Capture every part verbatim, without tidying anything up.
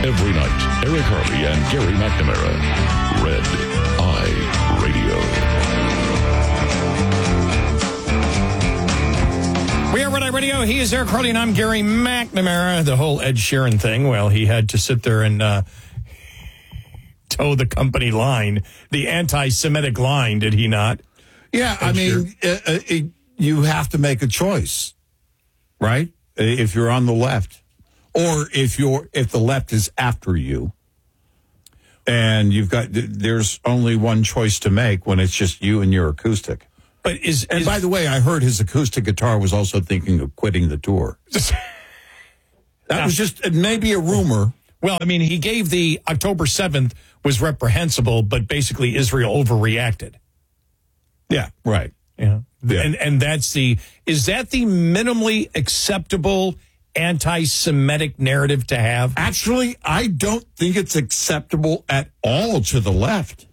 Every night, Eric Harley and Gary McNamara. Red Eye Radio. We are Red Eye Radio. He is Eric Harley, and I'm Gary McNamara. The whole Ed Sheeran thing, well, he had to sit there and uh, toe the company line, the anti-Semitic line, did he not? Yeah, Ed I mean, uh, uh, it, you have to make a choice, right? If you're on the left. Or if you're if the left is after you, and you've got there's only one choice to make when it's just you and your acoustic. But is and is, by the way, I heard his acoustic guitar was also thinking of quitting the tour. That was just maybe a rumor. Well, I mean, he gave the October seventh was reprehensible, but basically Israel overreacted. Yeah, right. Yeah, yeah. and and that's the is that the minimally acceptable anti-Semitic narrative to have? Actually, I don't think it's acceptable at all to the left.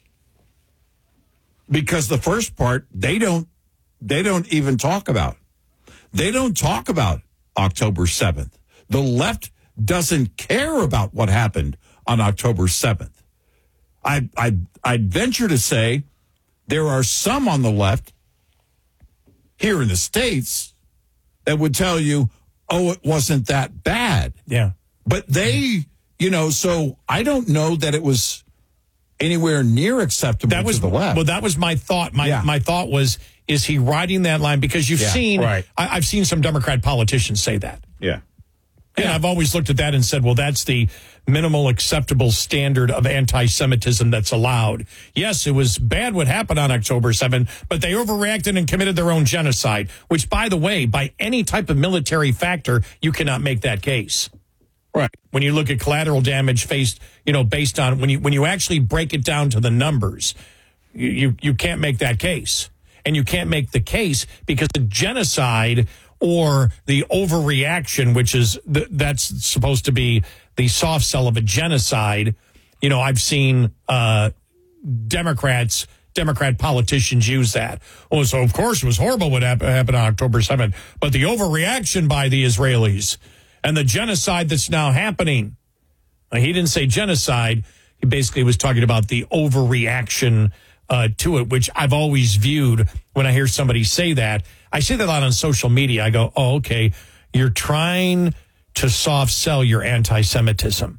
Because the first part, they don't they don't even talk about. They don't talk about October seventh. The left doesn't care about what happened on October seventh. I I I'd venture to say there are some on the left here in the States that would tell you, oh, it wasn't that bad. Yeah. But they, you know, so I don't know that it was anywhere near acceptable that was, to the left. Well, that was my thought. My yeah. my thought was, is he riding that line? Because you've yeah, seen, right. I, I've seen some Democrat politicians say that. Yeah. And yeah. I've always looked at that and said, well, that's the minimal acceptable standard of anti-Semitism that's allowed. Yes, it was bad what happened on October seventh, but they overreacted and committed their own genocide, which, by the way, by any type of military factor, you cannot make that case. Right. When you look at collateral damage faced, you know, based on when you when you actually break it down to the numbers, you, you, you can't make that case. And you can't make the case because the genocide or the overreaction, which is th- that's supposed to be the soft sell of a genocide. You know, I've seen uh, Democrats, Democrat politicians use that. Oh, so of course it was horrible what hap- happened on October seventh, but the overreaction by the Israelis and the genocide that's now happening. Now, he didn't say genocide. He basically was talking about the overreaction uh, to it, which I've always viewed when I hear somebody say that. I say that a lot on social media. I go, oh, okay, you're trying to soft sell your anti-Semitism.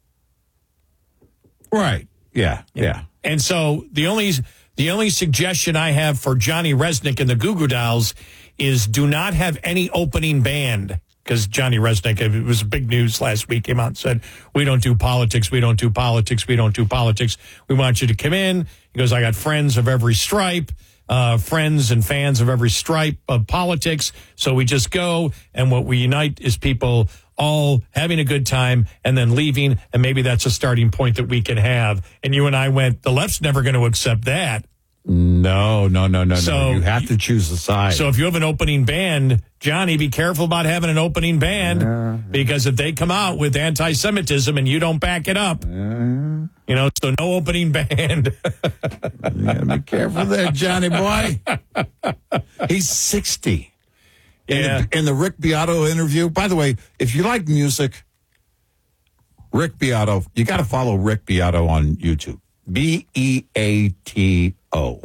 Right. Yeah. Yeah. And so the only the only suggestion I have for Johnny Resnick and the Goo Goo Dolls is do not have any opening band. Because Johnny Resnick, it was big news last week, came out and said, we don't do politics, we don't do politics, we don't do politics. We want you to come in. He goes, I got friends of every stripe. Uh, friends and fans of every stripe of politics. So we just go, and what we unite is people all having a good time and then leaving, and maybe that's a starting point that we can have. And you and I went, the left's never going to accept that. No, no, no, no, so, no. You have to choose a side. So if you have an opening band, Johnny, be careful about having an opening band, yeah. because if they come out with anti-Semitism and you don't back it up, yeah. you know, so no opening band. You gotta be careful there, Johnny boy. He's sixty. In, Yeah. the, in the Rick Beato interview, by the way, if you like music, Rick Beato, you got to follow Rick Beato on YouTube. B E A T O.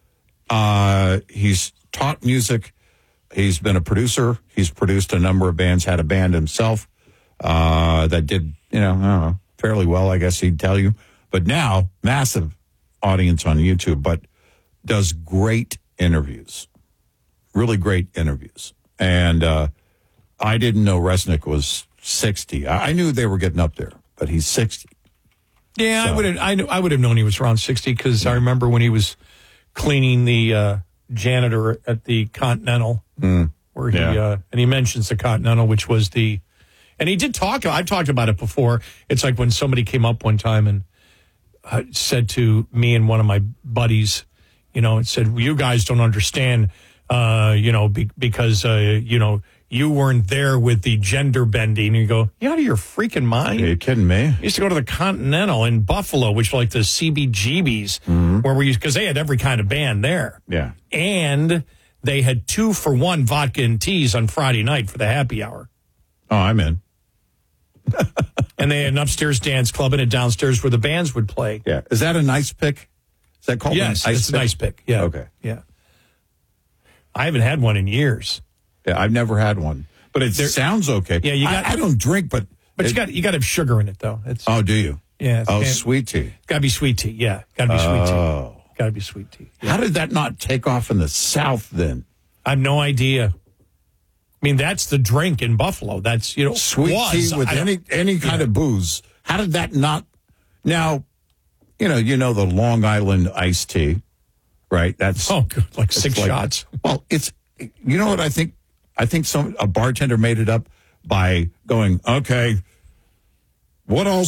Uh, he's taught music. He's been a producer. He's produced a number of bands, had a band himself uh, that did, you know, I don't know, fairly well, I guess he'd tell you. But now, massive audience on YouTube, but does great interviews. Really great interviews. And uh, I didn't know Resnick was sixty. I, I knew they were getting up there, but he's sixty. Yeah, So. I would have. I, knew, I would have known he was around sixty because I remember when he was cleaning the uh, janitor at the Continental, Mm. where he Yeah. uh, and he mentions the Continental, which was the, and he did talk. I've talked about it before. It's like when somebody came up one time and uh, said to me and one of my buddies, you know, it said, "You guys don't understand, uh, you know, be, because uh, you know." You weren't there with the gender bending. And you go, you out of your freaking mind? Are you kidding me? I used to go to the Continental in Buffalo, which was like the C B G Bs, Mm-hmm. where we used, because they had every kind of band there. Yeah. And they had two for one vodka and teas on Friday night for the happy hour. Oh, I'm in. And they had an upstairs dance club and a downstairs where the bands would play. Yeah. Is that a nice pick? Is that called Yes, a nice it's pick? a nice pick. Yeah. Okay. Yeah. I haven't had one in years. Yeah, I've never had one. But it There- sounds okay. Yeah, you got- I, I don't drink, but... But it- you got you got to have sugar in it, though. It's Oh, do you? Yeah, it's Oh, can't- sweet tea. got to be sweet tea. Yeah, got to be sweet tea. Oh. Got to be sweet tea. How did that not take off in the South then? I have no idea. I mean, that's the drink in Buffalo. That's, you know, Sweet was. tea with I don't- any any kind Yeah. of booze. How did that not? Now, you know, you know the Long Island iced tea, right? That's Oh, good. Like it's six like- shots. Well, it's you know what I think. I think some a bartender made it up by going, okay, what else